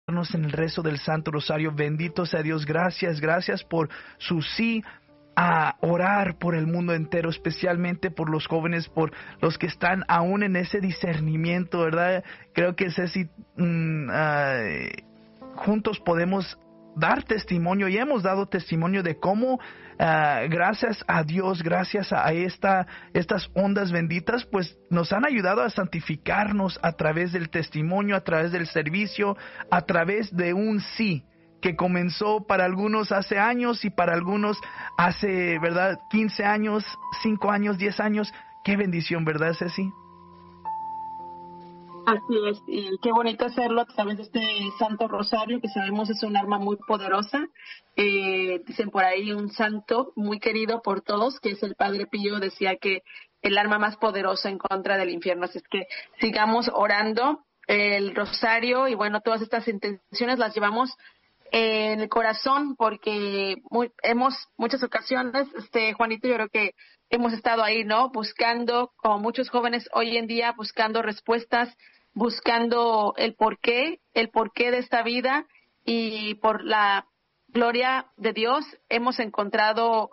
en el rezo del Santo Rosario. Bendito sea Dios. Gracias por su sí a orar por el mundo entero, especialmente por los jóvenes, por los que están aún en ese discernimiento, ¿verdad? Creo que Ceci, juntos podemos dar testimonio, y hemos dado testimonio de cómo gracias a Dios, gracias a estas ondas benditas, pues nos han ayudado a santificarnos a través del testimonio, a través del servicio, a través de un sí que comenzó para algunos hace años y para algunos hace, ¿verdad?, 15 años, 5 años, 10 años. Qué bendición, ¿verdad, Ceci? Así es, y qué bonito hacerlo a través de este Santo Rosario, que sabemos es un arma muy poderosa. Dicen por ahí un santo muy querido por todos, que es el Padre Pío, decía que el arma más poderosa en contra del infierno. Así es que sigamos orando el Rosario, y bueno, todas estas intenciones las llevamos en el corazón, porque muchas ocasiones, Juanito, yo creo que hemos estado ahí, ¿no? Buscando, como muchos jóvenes hoy en día, buscando respuestas, buscando el porqué de esta vida, y por la gloria de Dios lo hemos encontrado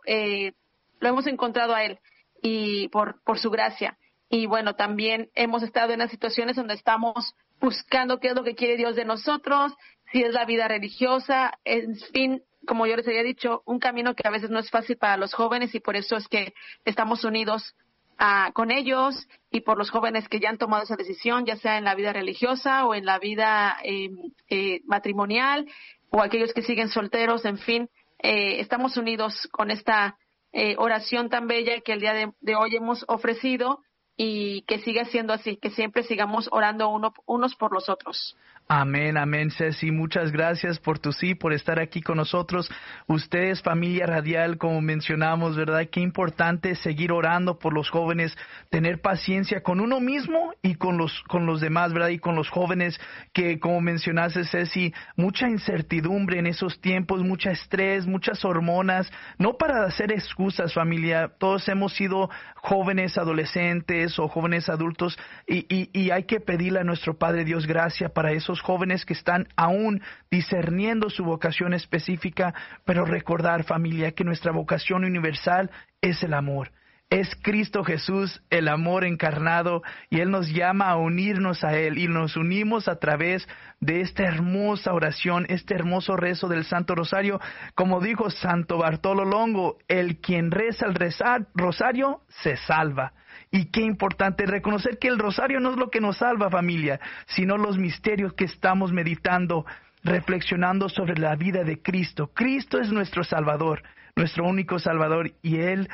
a Él, y por su gracia. Y bueno, también hemos estado en las situaciones donde estamos buscando qué es lo que quiere Dios de nosotros, si es la vida religiosa, en fin, como yo les había dicho, un camino que a veces no es fácil para los jóvenes, y por eso es que estamos unidos con ellos, y por los jóvenes que ya han tomado esa decisión, ya sea en la vida religiosa o en la vida matrimonial, o aquellos que siguen solteros, en fin, estamos unidos con esta oración tan bella que el día de hoy hemos ofrecido, y que siga siendo así, que siempre sigamos orando unos por los otros. Amén, amén, Ceci. Muchas gracias por tu sí, por estar aquí con nosotros. Ustedes, familia radial, como mencionamos, ¿verdad? Qué importante es seguir orando por los jóvenes, tener paciencia con uno mismo y con los demás, ¿verdad? Y con los jóvenes que, como mencionaste, Ceci, mucha incertidumbre en esos tiempos, mucho estrés, muchas hormonas. No para hacer excusas, familia. Todos hemos sido jóvenes adolescentes o jóvenes adultos, y hay que pedirle a nuestro Padre Dios gracia para esos jóvenes que están aún discerniendo su vocación específica, pero recordar, familia, que nuestra vocación universal es el amor. Es Cristo Jesús, el amor encarnado, y Él nos llama a unirnos a Él, y nos unimos a través de esta hermosa oración, este hermoso rezo del Santo Rosario. Como dijo Santo Bartolo Longo, el quien reza el rosario se salva. Y qué importante reconocer que el rosario no es lo que nos salva, familia, sino los misterios que estamos meditando, reflexionando sobre la vida de Cristo. Cristo es nuestro Salvador, nuestro único Salvador, y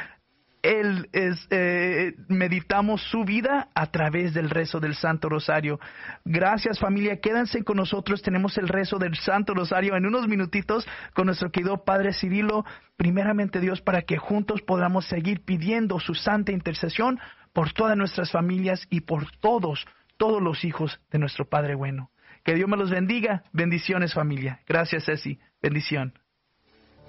meditamos su vida a través del rezo del Santo Rosario. Gracias, familia. Quédense con nosotros. Tenemos el rezo del Santo Rosario en unos minutitos con nuestro querido Padre Cirilo. Primeramente, Dios, para que juntos podamos seguir pidiendo su santa intercesión por todas nuestras familias y por todos los hijos de nuestro Padre bueno. Que Dios me los bendiga. Bendiciones, familia. Gracias, Ceci. Bendición.